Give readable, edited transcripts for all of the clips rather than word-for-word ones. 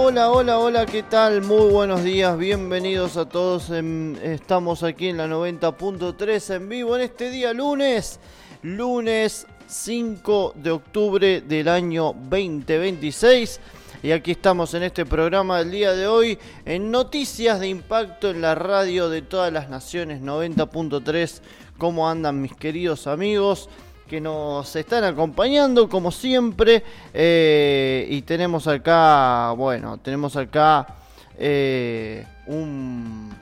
Hola, hola, hola, ¿qué tal? Muy buenos días, bienvenidos a todos. Estamos aquí en la 90.3 en vivo en este día lunes 5 de octubre del año 2026. Y aquí estamos en este programa del día de hoy en Noticias de Impacto en la radio de todas las naciones 90.3. ¿Cómo andan mis queridos amigos que nos están acompañando como siempre? Y tenemos acá, un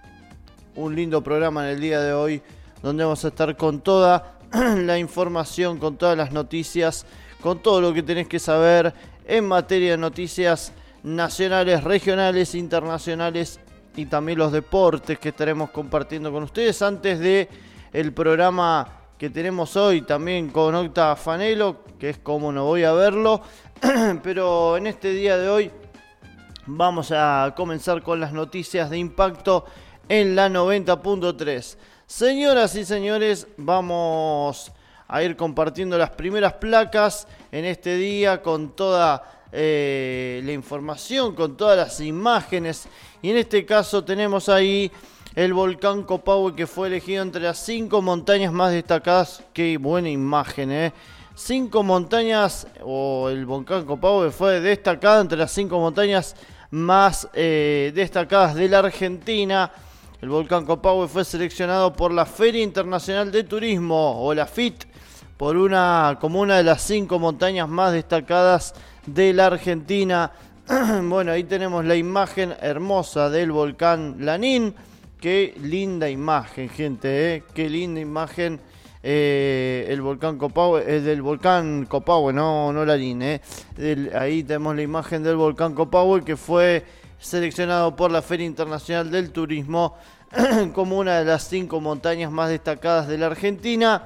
lindo programa en el día de hoy donde vamos a estar con toda la información, con todas las noticias, con todo lo que tenés que saber en materia de noticias nacionales, regionales, internacionales y también los deportes que estaremos compartiendo con ustedes antes de el programa que tenemos hoy también con Octa Fanelo, que es como no voy a verlo. Pero en este día de hoy vamos a comenzar con las noticias de impacto en la 90.3. Señoras y señores, vamos a ir compartiendo las primeras placas en este día con toda la información, con todas las imágenes. Y en este caso tenemos ahí el volcán Copahue, que fue elegido entre las 5 montañas más destacadas. Qué buena imagen, 5 montañas, el volcán Copahue fue destacado entre las 5 montañas más destacadas de la Argentina. El volcán Copahue fue seleccionado por la Feria Internacional de Turismo, o la FIT, como una de las 5 montañas más destacadas de la Argentina. Bueno, ahí tenemos la imagen hermosa del volcán Lanín. Qué linda imagen, gente, qué linda imagen. El volcán Copahue, del volcán Copahue, no Lanín, ahí tenemos la imagen del volcán Copahue, que fue seleccionado por la Feria Internacional del Turismo como una de las 5 montañas más destacadas de la Argentina.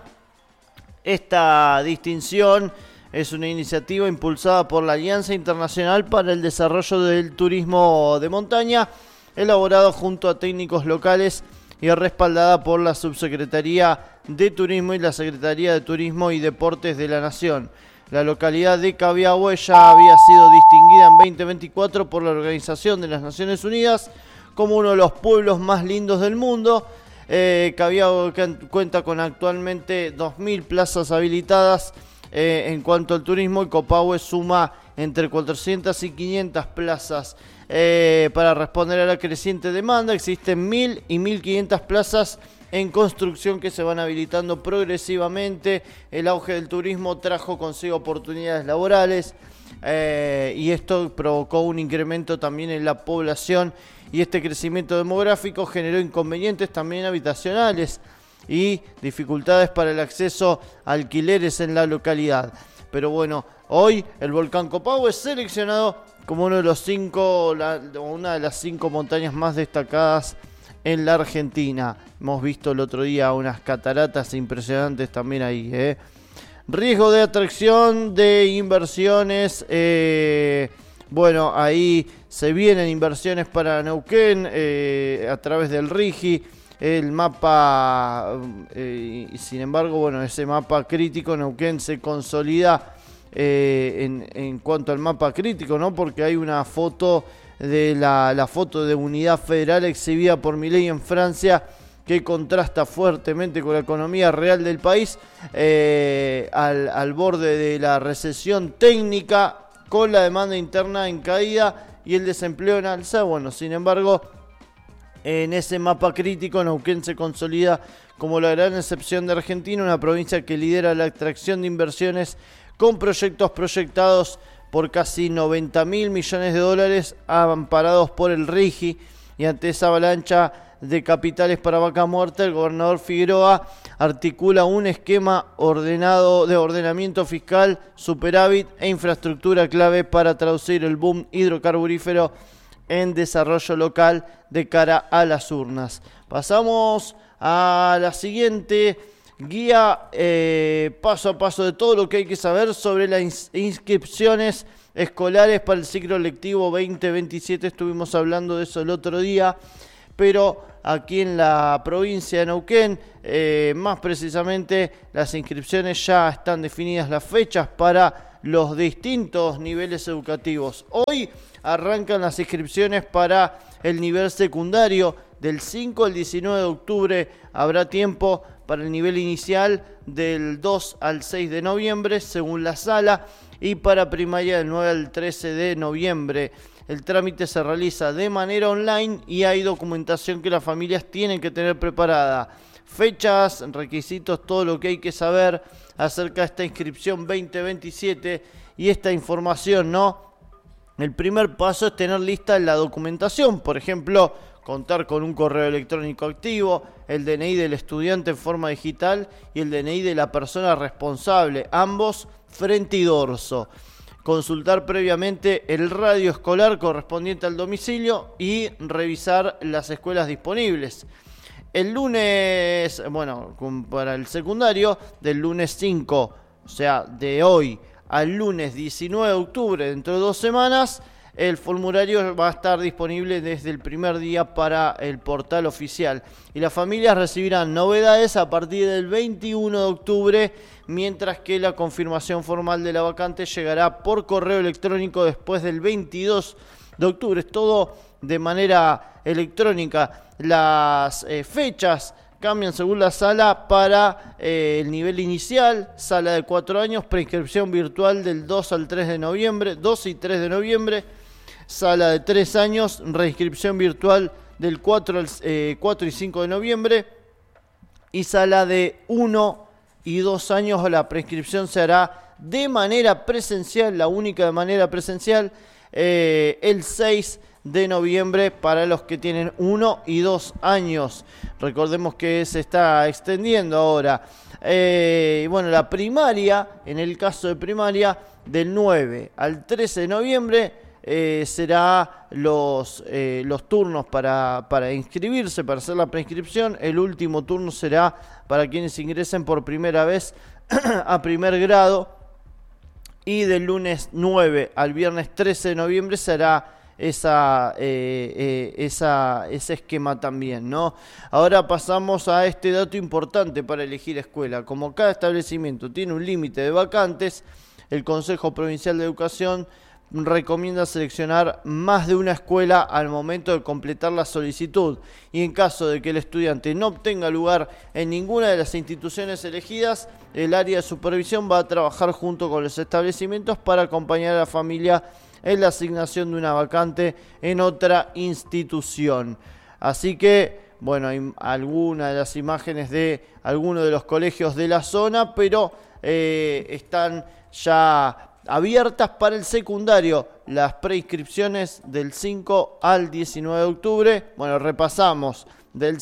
Esta distinción es una iniciativa impulsada por la Alianza Internacional para el Desarrollo del Turismo de Montaña, elaborado junto a técnicos locales y respaldada por la Subsecretaría de Turismo y la Secretaría de Turismo y Deportes de la Nación. La localidad de Cabiahue ya había sido distinguida en 2024 por la Organización de las Naciones Unidas como uno de los pueblos más lindos del mundo. Cabiahue cuenta con actualmente 2.000 plazas habilitadas en cuanto al turismo, y Copahue suma entre 400 y 500 plazas. Para responder a la creciente demanda, existen 1.000 y 1.500 plazas en construcción que se van habilitando progresivamente. El auge del turismo trajo consigo oportunidades laborales y esto provocó un incremento también en la población, y este crecimiento demográfico generó inconvenientes también habitacionales y dificultades para el acceso a alquileres en la localidad. Pero bueno, hoy el volcán Copahue es seleccionado como una de las 5 montañas más destacadas en la Argentina. Hemos visto el otro día unas cataratas impresionantes también ahí. Riesgo de atracción de inversiones. Bueno, ahí se vienen inversiones para Neuquén a través del RIGI. El mapa, sin embargo, bueno, ese mapa crítico, Neuquén se consolida en cuanto al mapa crítico, ¿no? Porque hay una foto de la foto de unidad federal exhibida por Milei en Francia, que contrasta fuertemente con la economía real del país, al borde de la recesión técnica, con la demanda interna en caída y el desempleo en alza. Bueno, sin embargo, en ese mapa crítico, Neuquén se consolida como la gran excepción de Argentina, una provincia que lidera la atracción de inversiones con proyectos proyectados por casi 90.000 millones de dólares, amparados por el RIGI. Y ante esa avalancha de capitales para Vaca Muerta, el gobernador Figueroa articula un esquema ordenado de ordenamiento fiscal, superávit e infraestructura clave para traducir el boom hidrocarburífero en desarrollo local de cara a las urnas. Pasamos a la siguiente guía paso a paso de todo lo que hay que saber sobre las inscripciones escolares para el ciclo lectivo 2027. Estuvimos hablando de eso el otro día, pero aquí en la provincia de Neuquén, más precisamente, las inscripciones ya están definidas las fechas para los distintos niveles educativos. Hoy arrancan las inscripciones para el nivel secundario. Del 5 al 19 de octubre habrá tiempo para el nivel inicial, del 2 al 6 de noviembre según la sala, y para primaria del 9 al 13 de noviembre. El trámite se realiza de manera online y hay documentación que las familias tienen que tener preparada. Fechas, requisitos, todo lo que hay que saber acerca de esta inscripción 2027 y esta información, ¿no? El primer paso es tener lista la documentación, por ejemplo, contar con un correo electrónico activo, el DNI del estudiante en forma digital y el DNI de la persona responsable, ambos frente y dorso. Consultar previamente el radio escolar correspondiente al domicilio y revisar las escuelas disponibles. El lunes, para el secundario, del lunes 5, o sea, de hoy al lunes 19 de octubre, dentro de 2 semanas, el formulario va a estar disponible desde el primer día para el portal oficial. Y las familias recibirán novedades a partir del 21 de octubre, mientras que la confirmación formal de la vacante llegará por correo electrónico después del 22 de octubre. Es todo de manera electrónica. Las fechas cambian según la sala. Para el nivel inicial, sala de 4 años, preinscripción virtual del 2 al 3 de noviembre, 2 y 3 de noviembre. Sala de 3 años, reinscripción virtual del 4 y 5 de noviembre. Y sala de 1 y 2 años, la preinscripción se hará de manera presencial, la única de manera presencial, el 6 de noviembre para los que tienen 1 y 2 años. Recordemos que se está extendiendo ahora. La primaria, en el caso de primaria, del 9 al 13 de noviembre será los turnos para inscribirse, para hacer la preinscripción. El último turno será para quienes ingresen por primera vez a primer grado. Y del lunes 9 al viernes 13 de noviembre será ese esquema también, ¿no? Ahora pasamos a este dato importante para elegir escuela. Como cada establecimiento tiene un límite de vacantes, el Consejo Provincial de Educación recomienda seleccionar más de una escuela al momento de completar la solicitud, y en caso de que el estudiante no obtenga lugar en ninguna de las instituciones elegidas, el área de supervisión va a trabajar junto con los establecimientos para acompañar a la familia en la asignación de una vacante en otra institución. Así que, hay algunas de las imágenes de algunos de los colegios de la zona, pero están ya abiertas para el secundario las preinscripciones del 5 al 19 de octubre. Repasamos del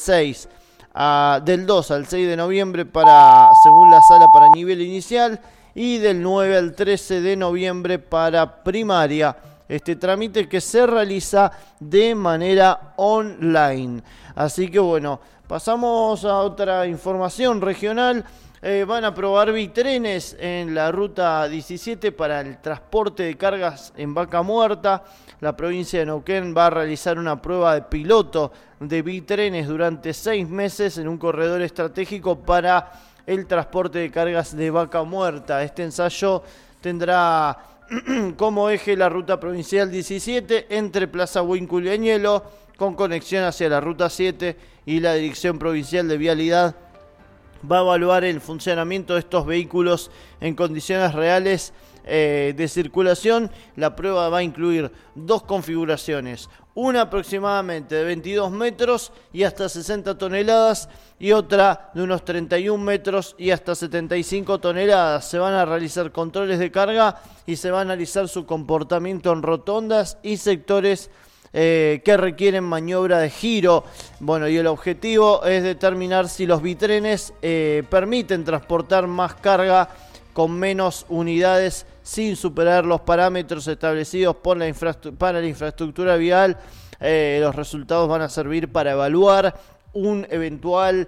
2 al 6 de noviembre según la sala para nivel inicial, y del 9 al 13 de noviembre para primaria. Este trámite que se realiza de manera online. Así que pasamos a otra información regional. Van a probar bitrenes en la ruta 17 para el transporte de cargas en Vaca Muerta. La provincia de Neuquén va a realizar una prueba de piloto de bitrenes durante 6 meses en un corredor estratégico para el transporte de cargas de Vaca Muerta. Este ensayo tendrá como eje la ruta provincial 17 entre Plaza Huínculo y Añelo, con conexión hacia la ruta 7, y la Dirección Provincial de Vialidad va a evaluar el funcionamiento de estos vehículos en condiciones reales de circulación. La prueba va a incluir 2 configuraciones, una aproximadamente de 22 metros y hasta 60 toneladas y otra de unos 31 metros y hasta 75 toneladas. Se van a realizar controles de carga y se va a analizar su comportamiento en rotondas y sectores que requieren maniobra de giro. Y el objetivo es determinar si los bitrenes permiten transportar más carga con menos unidades sin superar los parámetros establecidos para la infraestructura vial. Los resultados van a servir para evaluar una eventual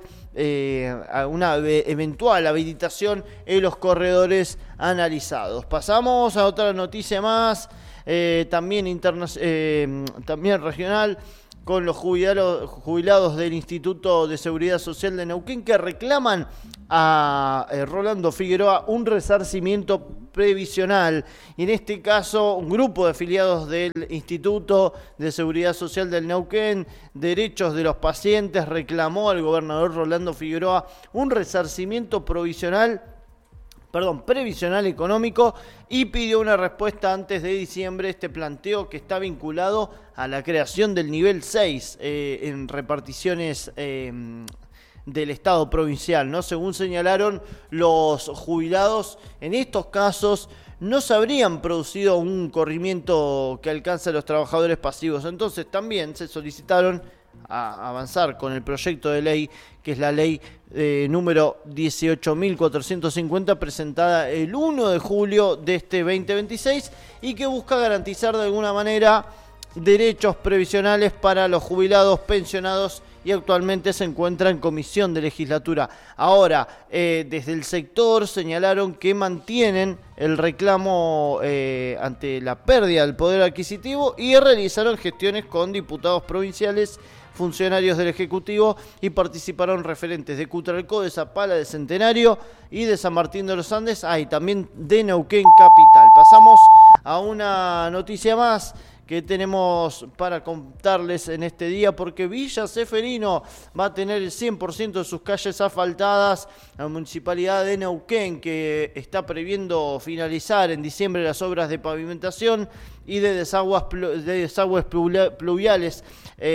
habilitación en los corredores analizados. Pasamos a otra noticia más. También regional, con los jubilados del Instituto de Seguridad Social de Neuquén, que reclaman a Rolando Figueroa un resarcimiento previsional. Y en este caso, un grupo de afiliados del Instituto de Seguridad Social del Neuquén, Derechos de los Pacientes, reclamó al gobernador Rolando Figueroa un resarcimiento previsional económico y pidió una respuesta antes de diciembre. Este planteo que está vinculado a la creación del nivel 6 en reparticiones del Estado provincial, ¿no? Según señalaron los jubilados, en estos casos no se habrían producido un corrimiento que alcance a los trabajadores pasivos. Entonces también se solicitaron a avanzar con el proyecto de ley, que es la ley número 18.450, presentada el 1 de julio de este 2026 y que busca garantizar de alguna manera derechos previsionales para los jubilados, pensionados, y actualmente se encuentra en comisión de legislatura. Ahora, desde el sector señalaron que mantienen el reclamo ante la pérdida del poder adquisitivo y realizaron gestiones con diputados provinciales, funcionarios del Ejecutivo, y participaron referentes de Cutralcó, de Zapala, de Centenario y de San Martín de los Andes, y también de Neuquén Capital. Pasamos a una noticia más que tenemos para contarles en este día, porque Villa Ceferino va a tener el 100% de sus calles asfaltadas. La Municipalidad de Neuquén, que está previendo finalizar en diciembre las obras de pavimentación y de desagües pluviales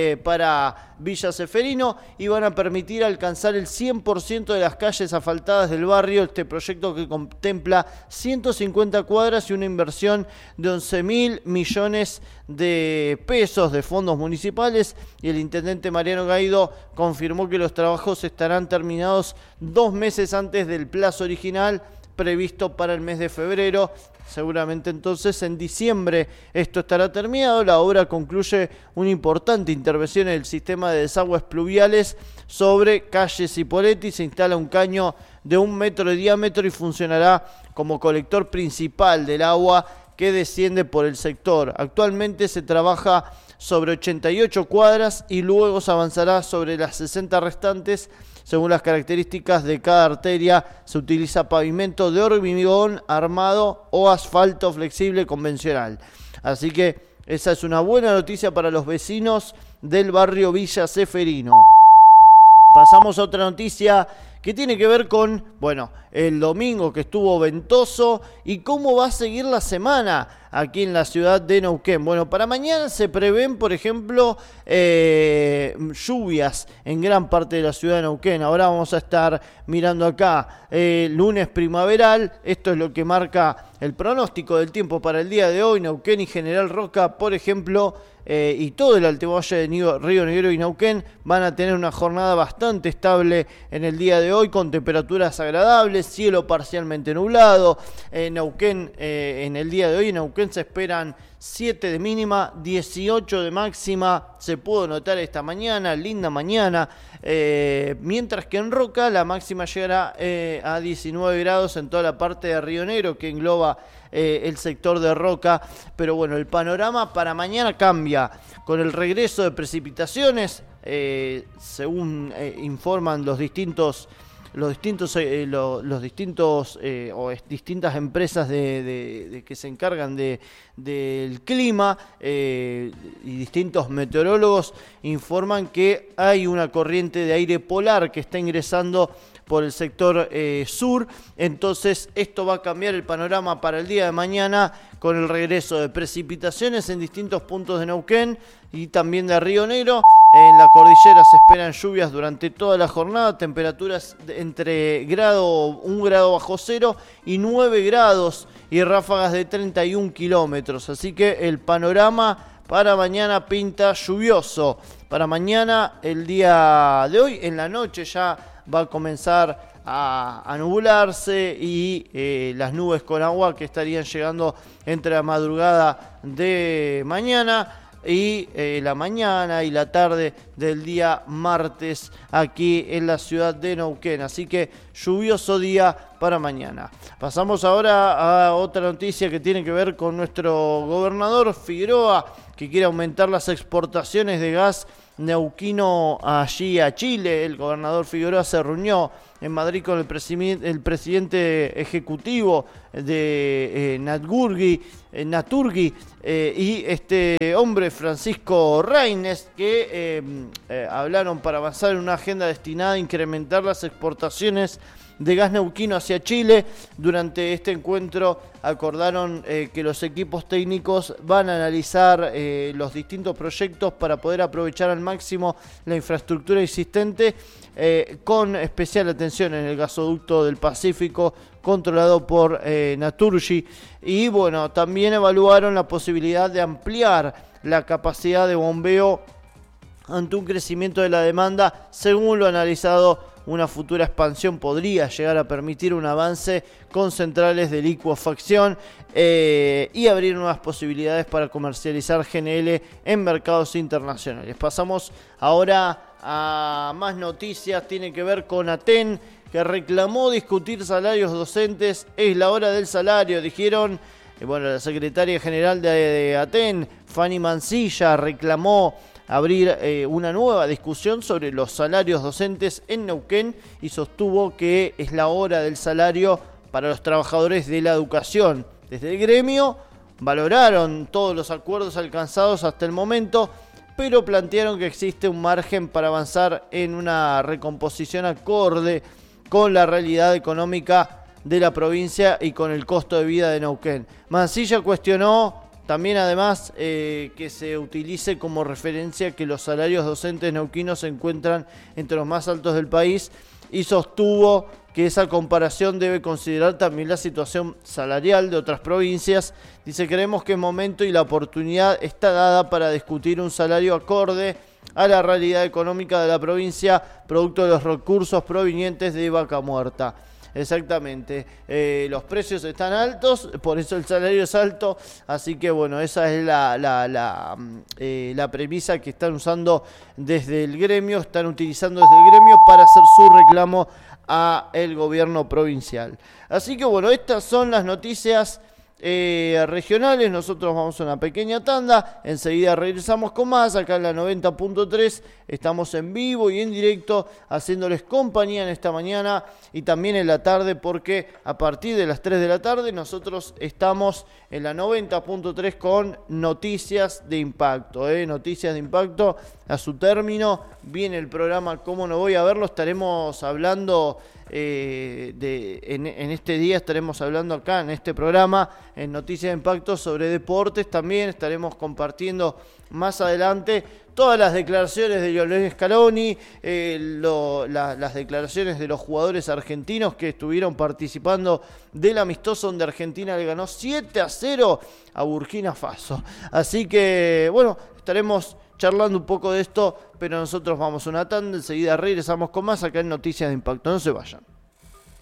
para Villa Ceferino, y van a permitir alcanzar el 100% de las calles asfaltadas del barrio. Este proyecto, que contempla 150 cuadras y una inversión de 11.000 millones de pesos de fondos municipales, y el intendente Mariano Gaido confirmó que los trabajos estarán terminados 2 meses antes del plazo original previsto para el mes de febrero. Seguramente entonces en diciembre esto estará terminado. La obra concluye una importante intervención en el sistema de desagües pluviales sobre calles Ipolletti. Se instala un caño de 1 metro de diámetro y funcionará como colector principal del agua que desciende por el sector. Actualmente se trabaja sobre 88 cuadras y luego se avanzará sobre las 60 restantes. Según las características de cada arteria, se utiliza pavimento de hormigón armado o asfalto flexible convencional. Así que esa es una buena noticia para los vecinos del barrio Villa Ceferino. Pasamos a otra noticia que tiene que ver con, el domingo, que estuvo ventoso, y cómo va a seguir la semana aquí en la ciudad de Neuquén. Para mañana se prevén, por ejemplo, lluvias en gran parte de la ciudad de Neuquén. Ahora vamos a estar mirando acá, lunes primaveral. Esto es lo que marca el pronóstico del tiempo para el día de hoy. Neuquén y General Roca, por ejemplo, y todo el Alto Valle de Río Negro y Neuquén van a tener una jornada bastante estable en el día de hoy, con temperaturas agradables, cielo parcialmente nublado. Neuquén, en el día de hoy en Neuquén se esperan 7 de mínima, 18 de máxima. Se pudo notar esta mañana, linda mañana, mientras que en Roca la máxima llegará a 19 grados en toda la parte de Río Negro, que engloba el sector de Roca. Pero el panorama para mañana cambia con el regreso de precipitaciones, según informan distintas empresas de que se encargan del clima, y distintos meteorólogos informan que hay una corriente de aire polar que está ingresando por el sector sur. Entonces esto va a cambiar el panorama para el día de mañana, con el regreso de precipitaciones en distintos puntos de Neuquén y también de Río Negro. En la cordillera se esperan lluvias durante toda la jornada, temperaturas entre 1 grado bajo cero y 9 grados y ráfagas de 31 kilómetros. Así que el panorama para mañana pinta lluvioso. Para mañana, el día de hoy, en la noche ya va a comenzar a nublarse, y las nubes con agua que estarían llegando entre la madrugada de mañana y la mañana y la tarde del día martes aquí en la ciudad de Neuquén. Así que lluvioso día para mañana. Pasamos ahora a otra noticia que tiene que ver con nuestro gobernador Figueroa, que quiere aumentar las exportaciones de gas neuquino allí a Chile. El gobernador Figueroa se reunió en Madrid con el presidente ejecutivo de Naturgy y este hombre Francisco Reines, que hablaron para avanzar en una agenda destinada a incrementar las exportaciones de gas neuquino hacia Chile. Durante este encuentro acordaron que los equipos técnicos van a analizar los distintos proyectos para poder aprovechar al máximo la infraestructura existente, con especial atención en el gasoducto del Pacífico controlado por Naturgy. Y bueno, también evaluaron la posibilidad de ampliar la capacidad de bombeo ante un crecimiento de la demanda. Según lo analizado, una futura expansión podría llegar a permitir un avance con centrales de licuefacción y abrir nuevas posibilidades para comercializar GNL en mercados internacionales. Pasamos ahora a más noticias. Tiene que ver con Aten, que reclamó discutir salarios docentes. Es la hora del salario, dijeron. La secretaria general de Aten, Fanny Mansilla, reclamó abrir una nueva discusión sobre los salarios docentes en Neuquén y sostuvo que es la hora del salario para los trabajadores de la educación. Desde el gremio valoraron todos los acuerdos alcanzados hasta el momento, pero plantearon que existe un margen para avanzar en una recomposición acorde con la realidad económica de la provincia y con el costo de vida de Neuquén. Mansilla cuestionó también, además, que se utilice como referencia que los salarios docentes neuquinos se encuentran entre los más altos del país y sostuvo que esa comparación debe considerar también la situación salarial de otras provincias. Dice: creemos que el momento y la oportunidad está dada para discutir un salario acorde a la realidad económica de la provincia, producto de los recursos provenientes de Vaca Muerta. Exactamente, los precios están altos, por eso el salario es alto, así que bueno, esa es la premisa que están usando desde el gremio, están utilizando desde el gremio para hacer su reclamo a el gobierno provincial. Así que bueno, estas son las noticias regionales. Nosotros vamos a una pequeña tanda, enseguida regresamos con más acá en la 90.3. Estamos en vivo y en directo haciéndoles compañía en esta mañana y también en la tarde, porque a partir de las 3 de la tarde nosotros estamos en la 90.3 con Noticias de Impacto. Noticias de Impacto a su término, viene el programa Cómo no voy a verlo. Estaremos hablando en este día, estaremos hablando acá en este programa en Noticias de Impacto sobre deportes. También estaremos compartiendo más adelante todas las declaraciones de Lionel Scaloni, las declaraciones de los jugadores argentinos que estuvieron participando del amistoso donde Argentina le ganó 7-0 a Burkina Faso. Así que bueno, estaremos charlando un poco de esto, pero nosotros vamos a una tanda, enseguida regresamos con más acá en Noticias de Impacto. No se vayan.